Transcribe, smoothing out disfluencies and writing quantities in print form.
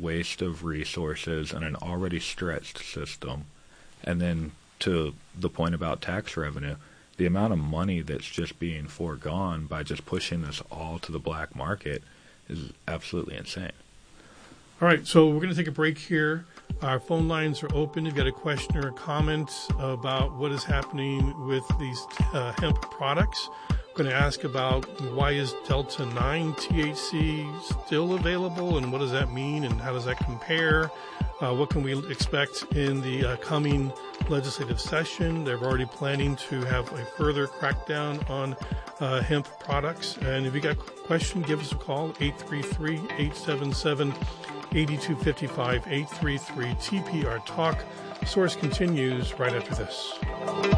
waste of resources in an already stretched system. And then to the point about tax revenue, the amount of money that's just being foregone by just pushing this all to the black market is absolutely insane. All right, so we're going to take a break here. Our phone lines are open. If you've got a question or a comment about what is happening with these hemp products, I'm going to ask about why is Delta 9 THC still available and what does that mean and how does that compare? What can we expect in the coming legislative session? They're already planning to have a further crackdown on hemp products. And if you got a question, give us a call, 833-877-8255, 833-TPR Talk. Source continues right after this.